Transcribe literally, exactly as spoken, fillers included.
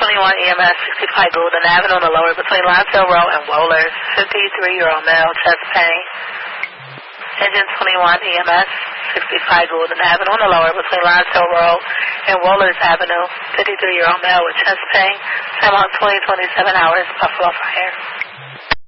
twenty-one E M S, sixty-five Golden Avenue on the lower between Lonsdale Road and Wohlers, fifty-three-year-old male, chest pain. Engine twenty-one E M S, sixty-five Golden Avenue on the lower between Lonsdale Road and Wohlers Avenue, fifty-three-year-old male with chest pain. Time on twenty twenty-seven hours, Buffalo Fire.